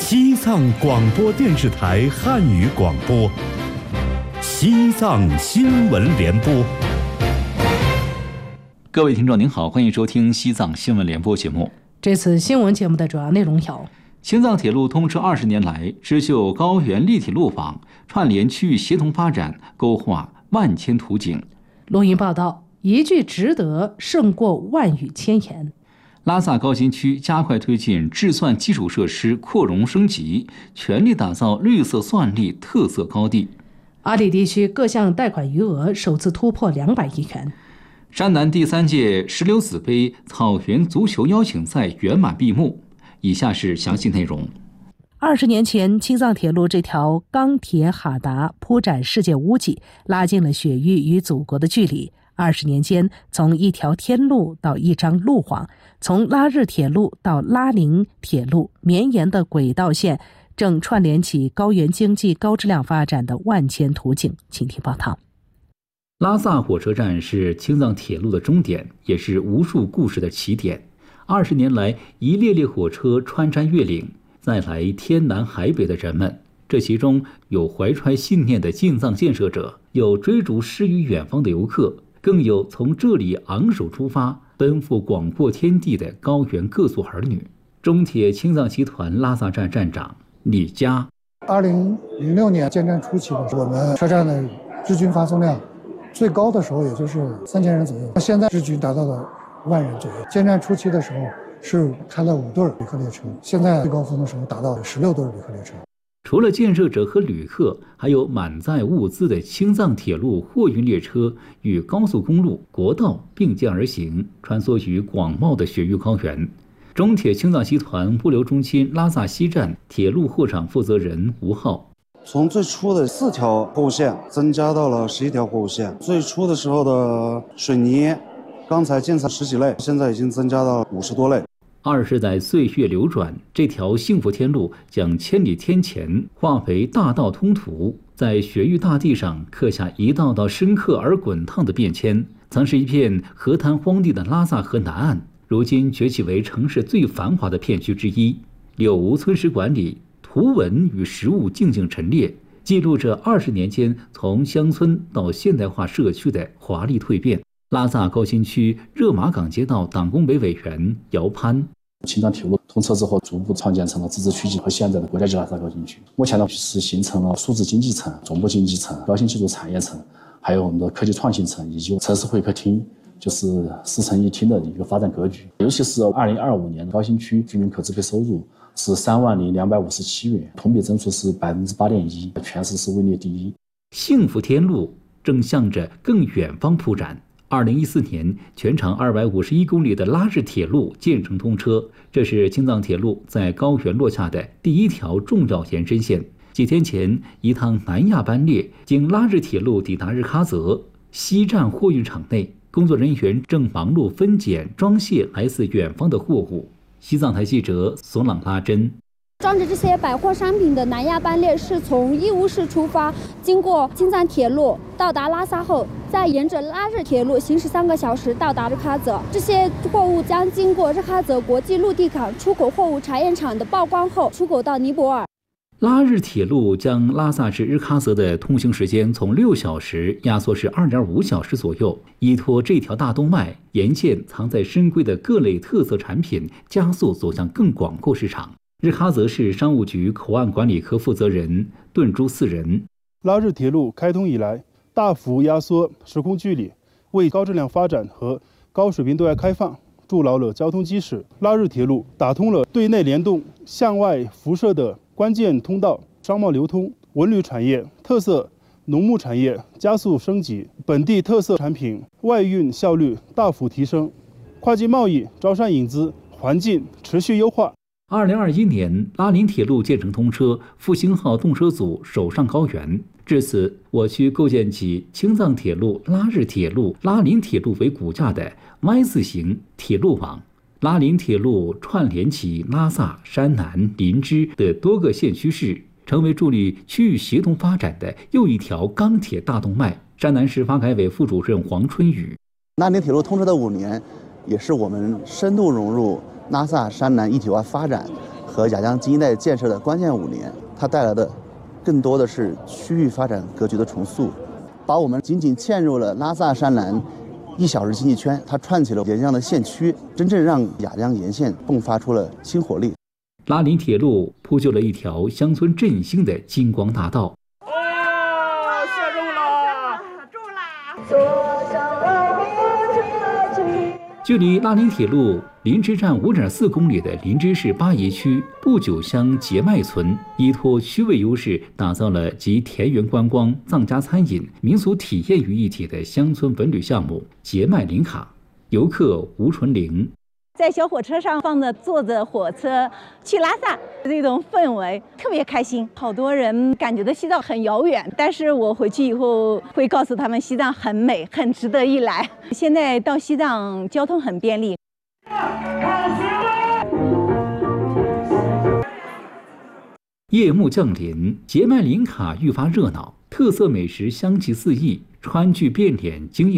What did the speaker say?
西藏广播电视台汉语广播，西藏新闻联播。 各位听众您好，欢迎收听西藏新闻联播节目。 这次新闻节目的主要内容有： 青藏铁路通车20年来，织就高原立体路网，串联区域协同发展，勾画万千图景。 录音报道：一句值得胜过万语千言。 拉萨高新区加快推进制蒜基础设施扩容升级，全力打造绿色蒜粒特色高地。 阿里地区各项贷款余额首次突破200亿元。 山南第3届石榴籽杯草原足球邀请赛圆满闭幕。以下是详细内容。 20年前，青藏铁路这条钢铁哈达铺展世界屋脊，拉近了雪域与祖国的距离。20年间，从一条天路到一张路网，从拉日铁路到拉林铁路，绵延的轨道线正串联起高原经济高质量发展的万千图景。请听报道。 拉萨火车站是青藏铁路的终点，也是无数故事的起点。20年来，一列列火车穿山越岭，再来天南海北的人们，这其中有怀揣信念的进藏建设者，有追逐诗与远方的游客，更有从这里昂首出发奔赴广阔天地的高原各族儿女。中铁青藏集团拉萨站站长李佳 ：2006年建站初期的时候，我们车站的日均发送量最高的时候也就是3000人左右，现在日均达到了1万人左右。建站初期的时候是开了5对旅客列车，现在最高峰的时候达到了16对旅客列车。 除了建设者和旅客，还有满载物资的青藏铁路货运列车与高速公路、国道并肩而行，穿梭于广袤的雪域高原。中铁青藏集团物流中心拉萨西站铁路货场负责人吴浩： 从最初的4条货物线增加到了11条货物线，最初的时候的水泥、钢材、建材10几类，现在已经增加到50多类。 20载岁月流转，这条幸福天路将千里天堑化为大道通途，在雪域大地上刻下一道道深刻而滚烫的变迁。曾是一片河滩荒地的拉萨河南岸，如今崛起为城市最繁华的片区之一。柳吴村史馆里，图文与实物静静陈列，记录着20年间从乡村到现代化社区的华丽蜕变。拉萨高新区热玛岗街道党工委委员姚攀： 青藏铁路通车之后，逐步创建成了自治区级和现在的国家级拉萨高新区。目前呢，是形成了数字经济城、总部经济城、高新技术产业城，还有我们的科技创新城以及城市会客厅，就是4城1厅的一个发展格局。尤其是2025年高新区居民可支配收入是30257元，同比增速是8.1%，全市是位列第1。 幸福天路正向着更远方铺展。2014年，全长251公里的拉日铁路建成通车，这是青藏铁路在高原落下的第1条重要延伸线。几天前，一趟南亚班列经拉日铁路抵达日喀则西站货运场内，工作人员正忙碌分拣装卸来自远方的货物。西藏台记者索朗拉珍： 装着这些百货商品的南亚班列是从义乌市出发，经过青藏铁路到达拉萨后，再沿着拉日铁路行驶3个小时到达日喀则。这些货物将经过日喀则国际陆地港出口货物查验场的报关后，出口到尼泊尔。 拉日铁路将拉萨至日喀则的通行时间从6小时压缩至2.5小时左右。依托这条大动脉，沿线藏在深闺的各类特色产品加速走向更广阔市场。日喀则市商务局口岸管理科负责人顿珠4人： 拉日铁路开通以来，大幅压缩时空距离，为高质量发展和高水平对外开放筑牢了交通基石。拉日铁路打通了对内联动、向外辐射的关键通道，商贸流通、文旅产业、特色农牧产业加速升级，本地特色产品外运效率大幅提升，跨境贸易招商引资环境持续优化。 2021年，拉林铁路建成通车，复兴号动车组首上高原。至此，我区构建起青藏铁路、拉日铁路、拉林铁路为骨架的 Y 字形铁路网。拉林铁路串联起拉萨、山南、林芝的多个县区市，成为助力区域协同发展的又一条钢铁大动脉。山南市发改委副主任黄春雨： 拉林铁路通车的5年，也是我们深度融入拉萨、山南一体化发展和雅江经济带建设的关键5年，它带来的更多的是区域发展格局的重塑，把我们仅仅嵌入了拉萨山南1小时经济圈，它串起了沿江的县区，真正让雅江沿线迸发出了新活力。 拉林铁路铺就了一条乡村振兴的金光大道。 下肉了，住啦！ 距离拉林铁路林芝站5.4公里的林芝市巴宜区不久乡节麦村，依托区位优势，打造了集田园观光、藏家餐饮、民俗体验于一体的乡村文旅项目节麦林卡。游客吴纯玲。 在小火车上坐着火车去拉萨，这种氛围特别开心。好多人感觉到西藏很遥远，但是我回去以后会告诉他们，西藏很美，很值得一来。现在到西藏交通很便利。 夜幕降临，节麦林卡愈发热闹，特色美食香气四溢，川剧变脸惊艳。